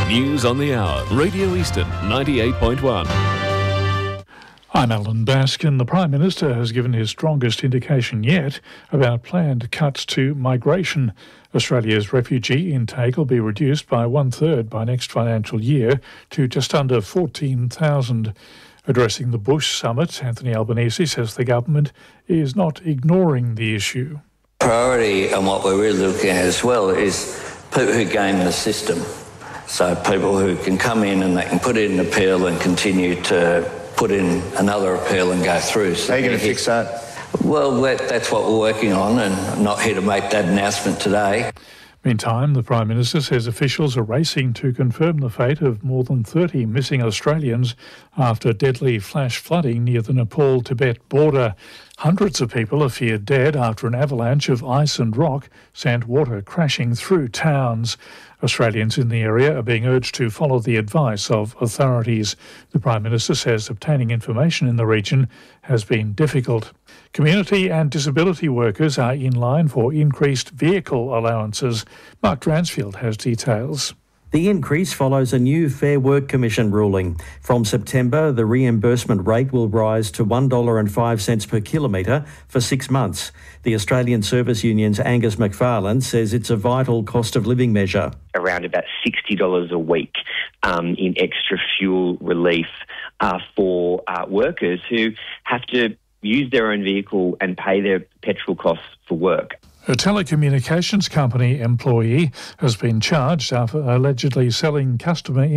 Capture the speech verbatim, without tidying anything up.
News on the Hour, Radio Eastern ninety-eight point one. I'm Alan Baskin. The Prime Minister has given his strongest indication yet about planned cuts to migration. Australia's refugee intake will be reduced by one-third by next financial year to just under fourteen thousand. Addressing the Bush Summit, Anthony Albanese says the government is not ignoring the issue. Priority and what we're really looking at as well is people who game the system. So people who can come in and they can put in an appeal and continue to put in another appeal and go through. So how are you going to fix that? Well, that's what we're working on, and I'm not here to make that announcement today. Meantime, the Prime Minister says officials are racing to confirm the fate of more than thirty missing Australians after deadly flash flooding near the Nepal-Tibet border. Hundreds of people are feared dead after an avalanche of ice and rock sent water crashing through towns. Australians in the area are being urged to follow the advice of authorities. The Prime Minister says obtaining information in the region has been difficult. Community and disability workers are in line for increased vehicle allowances. Mark Dransfield has details. The increase follows a new Fair Work Commission ruling. From September, the reimbursement rate will rise to one dollar and five cents per kilometre for six months. The Australian Service Union's Angus McFarlane says it's a vital cost of living measure. Around about sixty dollars a week um, in extra fuel relief uh, for uh, workers who have to use their own vehicle and pay their petrol costs for work. A telecommunications company employee has been charged after allegedly selling customer